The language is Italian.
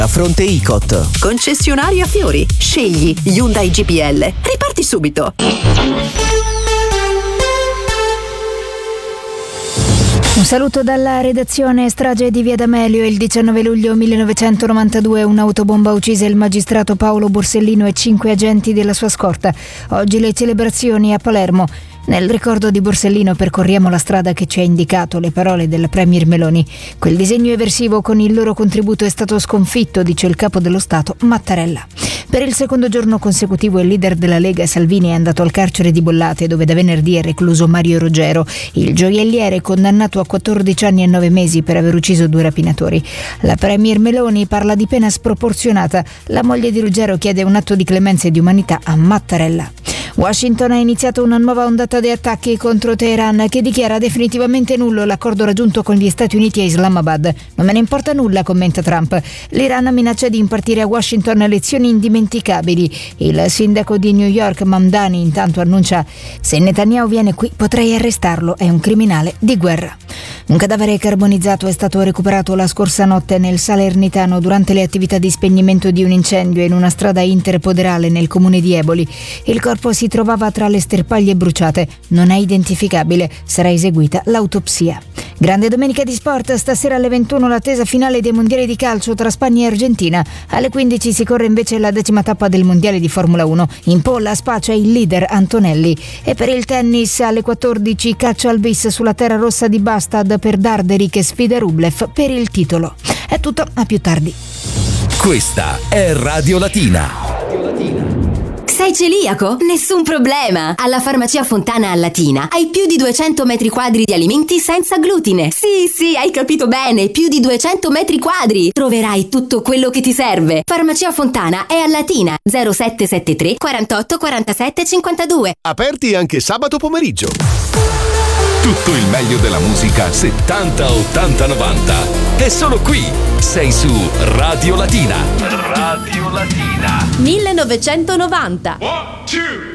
A fronte Icot. Concessionaria Fiori. Scegli Hyundai GPL. Riparti subito. Un saluto dalla redazione. Strage di Via D'Amelio. Il 19 luglio 1992 un'autobomba uccise il magistrato Paolo Borsellino e 5 agenti della sua scorta. Oggi le celebrazioni a Palermo. Nel ricordo di Borsellino percorriamo la strada che ci ha indicato le parole del premier Meloni. Quel disegno eversivo con il loro contributo è stato sconfitto, dice il capo dello Stato Mattarella. Per il secondo giorno consecutivo il leader della Lega Salvini è andato al carcere di Bollate, dove da venerdì è recluso Mario Ruggero, il gioielliere condannato a 14 anni e 9 mesi per aver ucciso 2 rapinatori. La premier Meloni parla di pena sproporzionata. La moglie di Ruggero chiede un atto di clemenza e di umanità a Mattarella. Washington ha iniziato una nuova ondata di attacchi contro Teheran, che dichiara definitivamente nullo l'accordo raggiunto con gli Stati Uniti a Islamabad. Non me ne importa nulla, commenta Trump. L'Iran minaccia di impartire a Washington lezioni indimenticabili. Il sindaco di New York, Mamdani, intanto annuncia: se Netanyahu viene qui potrei arrestarlo, è un criminale di guerra. Un cadavere carbonizzato è stato recuperato la scorsa notte nel Salernitano durante le attività di spegnimento di un incendio in una strada interpoderale nel comune di Eboli. Il corpo si trovava tra le sterpaglie bruciate. Non è identificabile. Sarà eseguita l'autopsia. Grande domenica di sport. Stasera alle 21 l'attesa finale dei mondiali di calcio tra Spagna e Argentina. Alle 15 si corre invece la 10ª tappa del mondiale di Formula 1. In pole a Spa c'è il leader Antonelli. E per il tennis alle 14 caccia al bis sulla terra rossa di Bastad per Darderi che sfida Rublev per il titolo. È tutto, a più tardi. Questa è Radio Latina. Sei celiaco? Nessun problema! Alla Farmacia Fontana a Latina hai più di 200 metri quadri di alimenti senza glutine. Sì, hai capito bene, più di 200 metri quadri! Troverai tutto quello che ti serve. Farmacia Fontana è a Latina, 0773 48 47 52. Aperti anche sabato pomeriggio. Tutto il meglio della musica 70, 80, 90 è solo qui. Sei su Radio Latina. Radio Latina 1990. 1, 2